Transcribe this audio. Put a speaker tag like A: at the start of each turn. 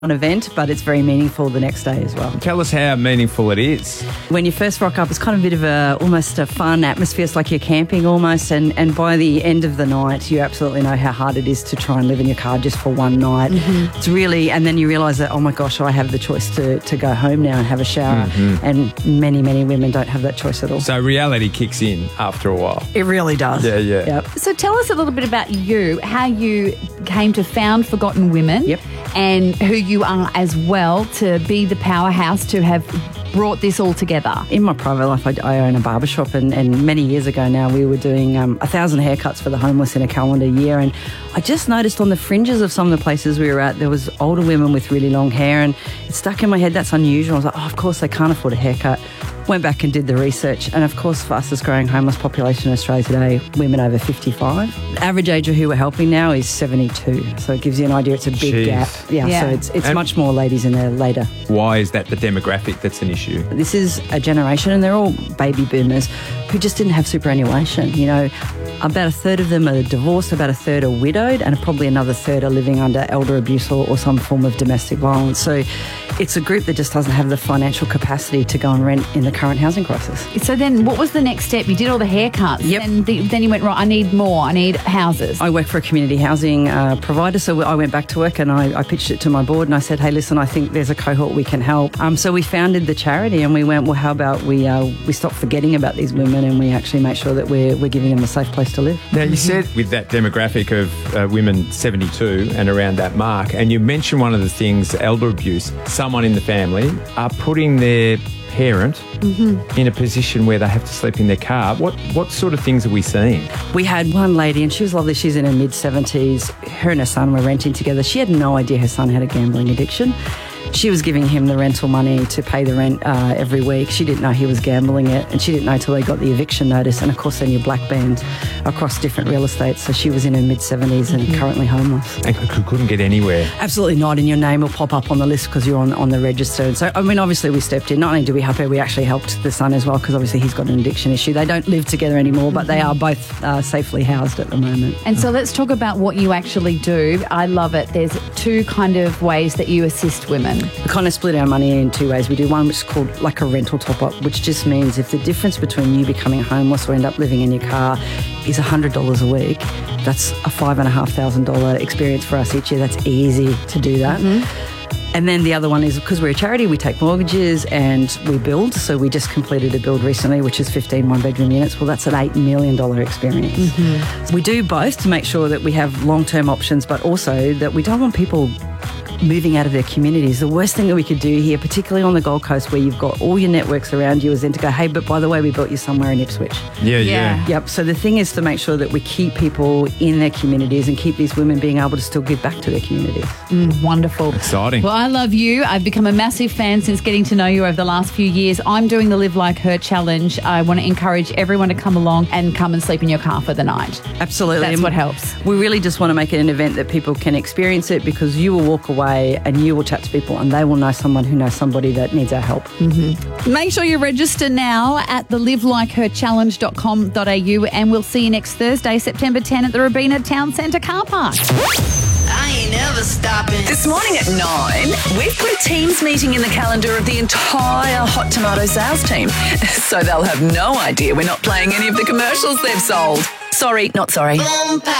A: event, but it's very meaningful the next day as well.
B: Tell us how meaningful it is.
A: When you first rock up, it's kind of a bit of almost a fun atmosphere. It's like you're camping almost, and by the end of the night, you absolutely know how hard it is to try and live in your car just for one night. Mm-hmm. It's really, and then you realise that, oh my gosh, I have the choice to go home now and have a shower, and many, many women don't have that choice at all.
B: So reality kicks in after a while.
A: It really does.
B: Yeah.
A: Yep.
C: So tell us a little bit about you, how you came to found Forgotten Women.
A: Yep.
C: And who you are as well to be the powerhouse to have brought this all together.
A: In my private life, I own a barbershop, and many years ago now we were doing 1,000 haircuts for the homeless in a calendar year, and I just noticed on the fringes of some of the places we were at, there was older women with really long hair, and it stuck in my head, that's unusual. I was like, oh, of course they can't afford a haircut. Went back and did the research, and of course, fastest growing homeless population in Australia today, women over 55. The average age of who we're helping now is 72, so it gives you an idea. It's a big gap. Yeah. So it's much more ladies in there later.
B: Why is that the demographic that's an issue?
A: This is a generation, and they're all baby boomers, who just didn't have superannuation. You know, about a third of them are divorced, about a third are widowed, and probably another third are living under elder abuse or some form of domestic violence. So it's a group that just doesn't have the financial capacity to go and rent in the current housing crisis.
C: So then what was the next step? You did all the haircuts.
A: Yep.
C: And then you went, right, I need more. I need houses.
A: I work for a community housing provider, so I went back to work and I pitched it to my board, and I said, hey, listen, I think there's a cohort we can help. So we founded the charity, and we went, well, how about we stop forgetting about these women, and we actually make sure that we're giving them a safe place to live.
B: Now, you said with that demographic of women 72 and around that mark, and you mentioned one of the things, elder abuse, someone in the family are putting their parent in a position where they have to sleep in their car. What sort of things are we seeing?
A: We had one lady, and she was lovely. She's in her mid-70s. Her and her son were renting together. She had no idea her son had a gambling addiction. She was giving him the rental money to pay the rent every week. She didn't know he was gambling it, and she didn't know till they got the eviction notice. And of course, then you're black banned across different real estate. So she was in her mid-70s and currently homeless.
B: And couldn't get anywhere.
A: Absolutely not. And your name will pop up on the list because you're on the register. And so, I mean, obviously we stepped in. Not only did we help her, we actually helped the son as well, because obviously he's got an addiction issue. They don't live together anymore, but they are both safely housed at the moment.
C: And so let's talk about what you actually do. I love it. There's two kind of ways that you assist women.
A: We kind of split our money in two ways. We do one which is called like a rental top-up, which just means if the difference between you becoming homeless or end up living in your car is $100 a week, that's a $5,500 experience for us each year. That's easy to do that. And then the other one is, because we're a charity, we take mortgages and we build. So we just completed a build recently, which is 15 one-bedroom units. Well, that's an $8 million experience. We do both to make sure that we have long-term options, but also that we don't want people moving out of their communities. The worst thing that we could do here, particularly on the Gold Coast, where you've got all your networks around you, is then to go, hey, but by the way, we built you somewhere in Ipswich.
B: Yeah.
A: Yep. So the thing is to make sure that we keep people in their communities and keep these women being able to still give back to their communities.
C: Wonderful.
B: Exciting.
C: Well, I love you. I've become a massive fan since getting to know you over the last few years. I'm doing the Live Like Her challenge. I want to encourage everyone to come along and come and sleep in your car for the night.
A: Absolutely.
C: That's what helps.
A: We really just want to make it an event that people can experience it, because you will walk away and you will chat to people and they will know someone who knows somebody that needs our help.
C: Make sure you register now at the livelikeherchallenge.com.au, and we'll see you next Thursday, September 10 at the Robina Town Centre car park.
D: I ain't never stopping. This morning at 9, we've put a Teams meeting in the calendar of the entire Hot Tomato sales team. So they'll have no idea we're not playing any of the commercials they've sold. Sorry, not sorry.